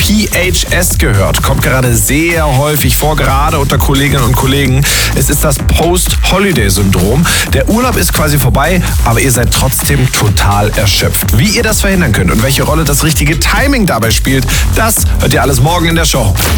PHS gehört. Kommt gerade sehr häufig vor, gerade unter Kolleginnen und Kollegen. Es ist das Post-Holiday-Syndrom. Der Urlaub ist quasi vorbei, aber ihr seid trotzdem total erschöpft. Wie ihr das verhindern könnt und welche Rolle das richtige Timing dabei spielt, das hört ihr alles morgen in der Show.